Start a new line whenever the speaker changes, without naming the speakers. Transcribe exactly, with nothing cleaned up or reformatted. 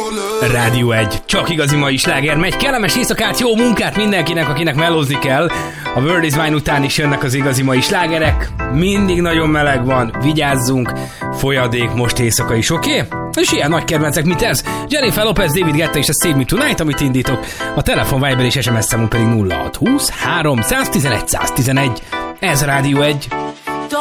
Rádió egy. Csak igazi mai sláger megy. Kellemes éjszakát, jó munkát mindenkinek, akinek melózni kell. A World is Mine után is jönnek az igazi mai slágerek. Mindig nagyon meleg van, vigyázzunk. Folyadék most éjszaka is, oké? Okay? És ilyen nagy kedvencek, mint ez. Jennifer Lopez, David Guetta és a Save Me Tonight, amit indítok. A telefon, Viber és es em es számunk pedig nulla hat húsz három egy egy egy egy egy. Ez Rádió egy.